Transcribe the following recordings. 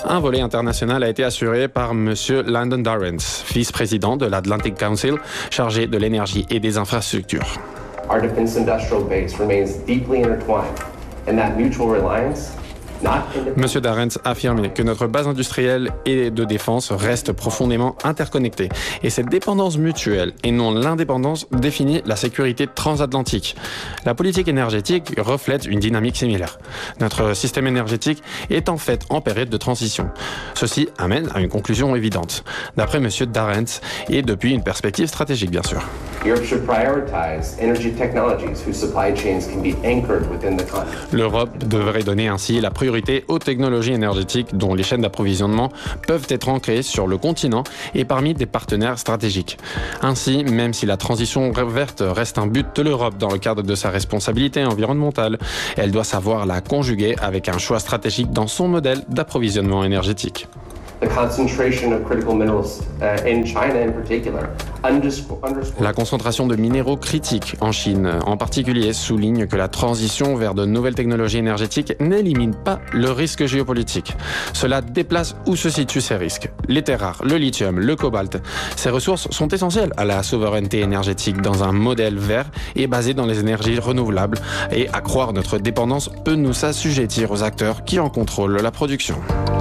Un volet international a été assuré par M. Lyndon Durrance, vice-président de l'Atlantic Council, chargé de l'énergie et des infrastructures. Our defense industrial base remains deeply intertwined, and that mutual reliance. M. Durrance a affirmé que notre base industrielle et de défense reste profondément interconnectée. Et cette dépendance mutuelle et non l'indépendance définit la sécurité transatlantique. La politique énergétique reflète une dynamique similaire. Notre système énergétique est en fait en période de transition. Ceci amène à une conclusion évidente, d'après M. Durrance, et depuis une perspective stratégique bien sûr. L'Europe devrait donner ainsi la priorité aux technologies énergétiques dont les chaînes d'approvisionnement peuvent être ancrées sur le continent et parmi des partenaires stratégiques. Ainsi, même si la transition verte reste un but de l'Europe dans le cadre de sa responsabilité environnementale, elle doit savoir la conjuguer avec un choix stratégique dans son modèle d'approvisionnement énergétique. La concentration de minéraux critiques en Chine, en particulier, souligne que la transition vers de nouvelles technologies énergétiques n'élimine pas le risque géopolitique. Cela déplace où se situent ces risques. Les terres rares, le lithium, le cobalt, ces ressources sont essentielles à la souveraineté énergétique dans un modèle vert et basé dans les énergies renouvelables. Et à croire notre dépendance peut nous assujettir aux acteurs qui en contrôlent la production.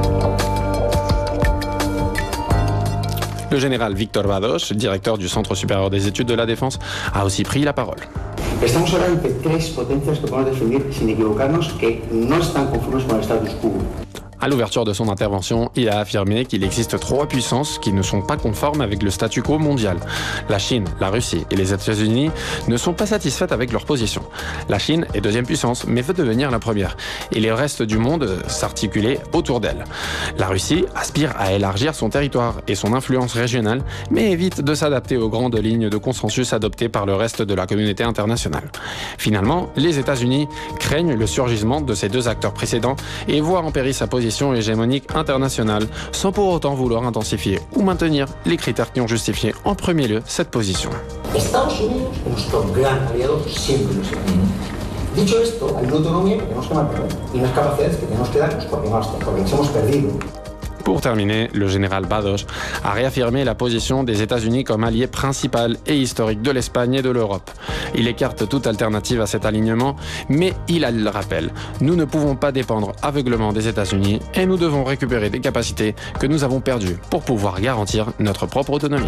Le général Víctor Vados, directeur du Centre supérieur des études de la défense, a aussi pris la parole. Estamos hablando de tres potencias que podemos definir, sin equivocarnos, que no están conformes con el status quo. À l'ouverture de son intervention, il a affirmé qu'il existe 3 puissances qui ne sont pas conformes avec le statu quo mondial. La Chine, la Russie et les États-Unis ne sont pas satisfaites avec leur position. La Chine est deuxième puissance, mais veut devenir la première. Et le reste du monde s'articuler autour d'elle. La Russie aspire à élargir son territoire et son influence régionale, mais évite de s'adapter aux grandes lignes de consensus adoptées par le reste de la communauté internationale. Finalement, les États-Unis craignent le surgissement de ces deux acteurs précédents et voient en péril sa position hégémonique internationale, sans pour autant vouloir intensifier ou maintenir les critères qui ont justifié en premier lieu cette position. Estados Unidos es nuestro gran aliado, siempre lo será. Dicho esto, hay una autonomía que tenemos que mantener y unas capacidades que tenemos que darnos porque las hemos perdido. Pour terminer, le général Vados a réaffirmé la position des États-Unis comme allié principal et historique de l'Espagne et de l'Europe. Il écarte toute alternative à cet alignement, mais il le rappelle, nous ne pouvons pas dépendre aveuglément des États-Unis et nous devons récupérer des capacités que nous avons perdues pour pouvoir garantir notre propre autonomie.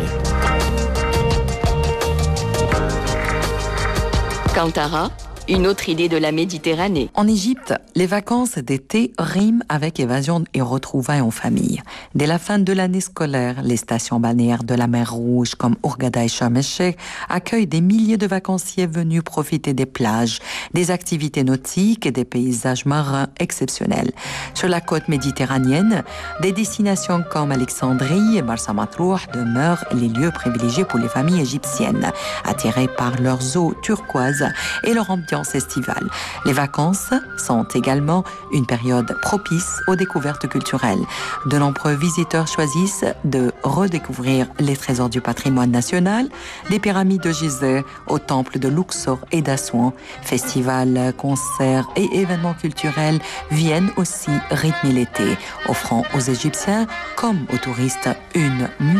Kantara, une autre idée de la Méditerranée. En Égypte, les vacances d'été riment avec évasion et retrouvailles en famille. Dès la fin de l'année scolaire, les stations balnéaires de la mer Rouge comme Hurghada et Sharm el-Sheikh accueillent des milliers de vacanciers venus profiter des plages, des activités nautiques et des paysages marins exceptionnels. Sur la côte méditerranéenne, des destinations comme Alexandrie et Marsa Matruh demeurent les lieux privilégiés pour les familles égyptiennes, attirées par leurs eaux turquoises et leur ambiance estivale. Les vacances sont également une période propice aux découvertes culturelles. De nombreux visiteurs choisissent de redécouvrir les trésors du patrimoine national, des pyramides de Gizeh au temple de Luxor et d'Assouan. Festivals, concerts et événements culturels viennent aussi rythmer l'été, offrant aux Égyptiens comme aux touristes une